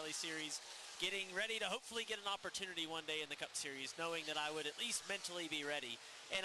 O'Reilly Series, getting ready to hopefully get an opportunity one day in the Cup Series, knowing that I would at least mentally be ready. And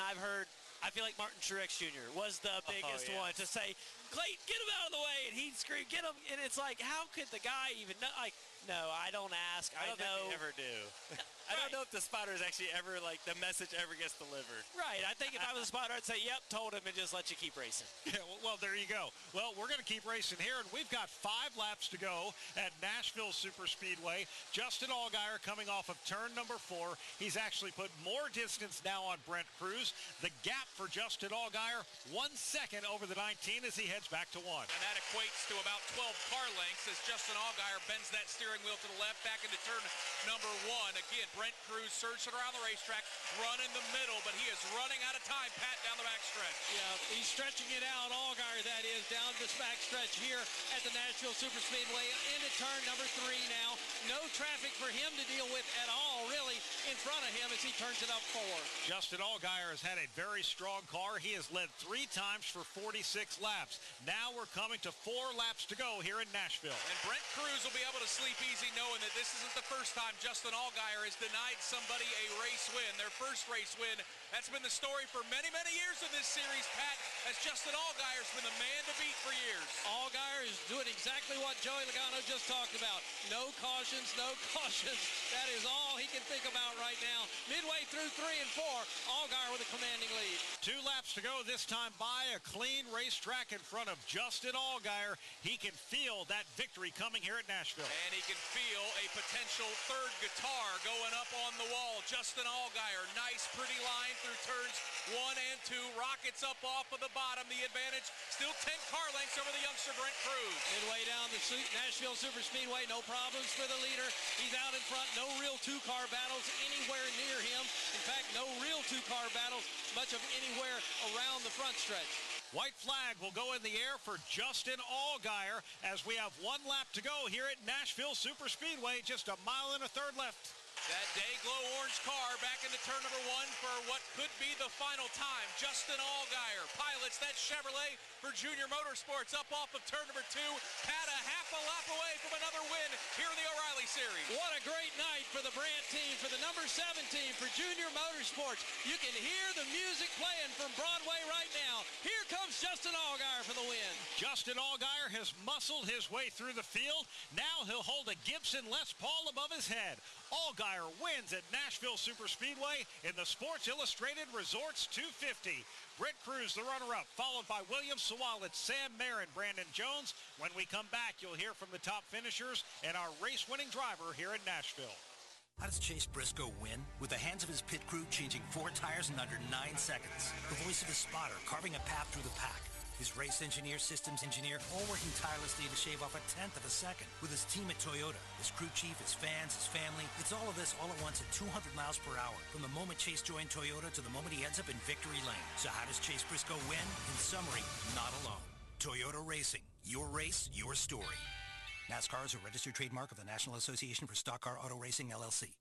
I feel like Martin Truex Jr. was the biggest one to say, Clayton, get him out of the way, and he'd scream, get him. And it's like, how could the guy even know? Like, no, I don't ask. I don't think they ever do. I don't know if the spotters actually ever, the message ever gets delivered. Right. I think if I was a spotter, I'd say, yep, told him, and just let you keep racing. Yeah, well, there you go. Well, we're going to keep racing here, and we've got 5 laps to go at Nashville Superspeedway. Justin Allgaier coming off of turn number 4. He's actually put more distance now on Brent Cruz. The gap for Justin Allgaier, 1 second over the 19 as he heads back to 1. And that equates to about 12 car lengths as Justin Allgaier bends that steering wheel to the left back into turn number 1. Again, Brent Cruz searching around the racetrack, running the middle, but he is running out of time, Pat, down the back stretch. Yeah, he's stretching it out, Allgaier that is, down this back stretch here at the Nashville Superspeedway into turn number 3 now. No traffic for him to deal with at all, really, in front of him as he turns it up 4. Justin Allgaier has had a very strong car. He has led 3 times for 46 laps. Now we're coming to 4 laps to go here in Nashville. And Brent Cruz will be able to sleep easy knowing that this isn't the first time Justin Allgaier has denied somebody a race win. Their first race win, that's been the story for many, many years in this series, Pat, as Justin Allgaier's been the man to beat for years. Allgaier is doing exactly what Joey Logano just talked about. No cautions, no cautions. That is all he can think about right now. Midway through 3 and 4, Allgaier with a commanding lead. 2 laps to go, this time by a clean racetrack in front of Justin Allgaier. He can feel that victory coming here at Nashville. And he can feel a potential third guitar going up on the wall. Justin Allgaier, nice pretty line through turns 1 and 2. Rockets up off of the bottom. The advantage still 10 car lengths over the youngster Brent Cruz. Midway down the Nashville Superspeedway, no problems for the leader. He's out in front. No real 2-car battles anywhere near him. In fact, no real 2-car battles much of anywhere around the front stretch. White flag will go in the air for Justin Allgaier as we have 1 lap to go here at Nashville Superspeedway. Just a mile and a third left. That day glow orange car back into turn number 1 for what could be the final time. Justin Allgaier pilots that Chevrolet for Junior Motorsports up off of turn number 2. Pat a half a lap away from another win here in the O'Reilly Series. What a great night for the Brandt team, for the number 17 for Junior Motorsports. You can hear the music playing from Broadway right now. Here comes Justin Allgaier for the win. Justin Allgaier has muscled his way through the field. Now he'll hold a Gibson Les Paul above his head. Allgaier wins at Nashville Superspeedway in the Sports Illustrated Resorts 250. Brent Cruz, the runner-up, followed by William Sawalit, Sam Marin, Brandon Jones. When we come back, you'll hear from the top finishers and our race-winning driver here in Nashville. How does Chase Briscoe win? With the hands of his pit crew changing 4 tires in under 9 seconds. The voice of his spotter carving a path through the pack. His race engineer, systems engineer, all working tirelessly to shave off 1/10 of a second. With his team at Toyota, his crew chief, his fans, his family. It's all of this all at once at 200 miles per hour. From the moment Chase joined Toyota to the moment he ends up in victory lane. So how does Chase Briscoe win? In summary, not alone. Toyota Racing. Your race, your story. NASCAR is a registered trademark of the National Association for Stock Car Auto Racing, LLC.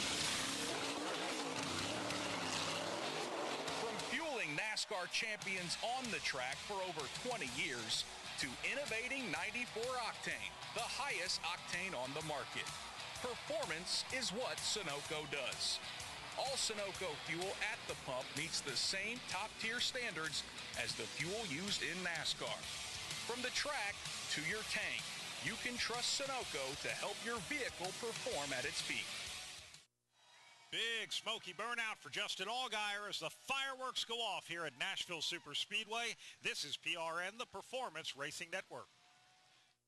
NASCAR champions on the track for over 20 years to innovating 94 octane, the highest octane on the market. Performance is what Sunoco does. All Sunoco fuel at the pump meets the same top-tier standards as the fuel used in NASCAR. From the track to your tank, you can trust Sunoco to help your vehicle perform at its peak. Big smoky burnout for Justin Allgaier as the fireworks go off here at Nashville Superspeedway. This is PRN, the Performance Racing Network.